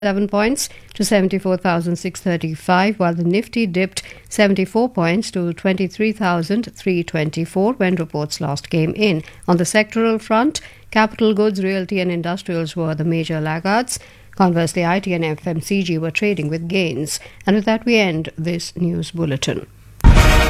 11 points to 74,635, while the Nifty dipped 74 points to 23,324 when reports last came in. On the sectoral front, capital goods, realty and industrials were the major laggards. Conversely, IT and FMCG were trading with gains. And with that, we end this news bulletin.